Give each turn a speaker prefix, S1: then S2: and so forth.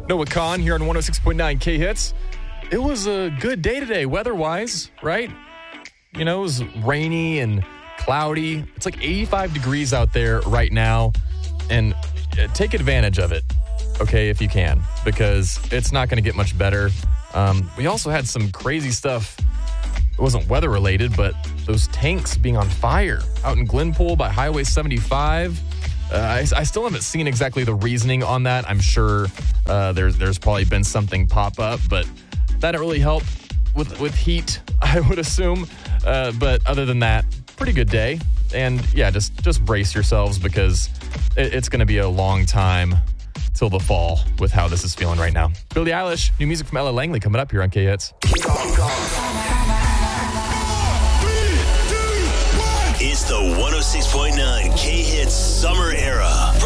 S1: Noah Kahn here on 106.9 K-Hits. It was a good day today, weather-wise, right? You know, it was rainy and cloudy. It's like 85 degrees out there right now. And take advantage of it, okay, if you can, because it's not going to get much better. We also had some crazy stuff. It wasn't weather-related, but those tanks being on fire out in Glenpool by Highway 75. I still haven't seen exactly the reasoning on that. I'm sure there's probably been something pop up, but that didn't really help with heat, I would assume. But other than that, pretty good day. And yeah, just brace yourselves because it's going to be a long time till the fall with how this is feeling right now. Billie Eilish, new music from Ella Langley coming up here on K-Hits.
S2: It's the 106.9 K-Hits Summer Era.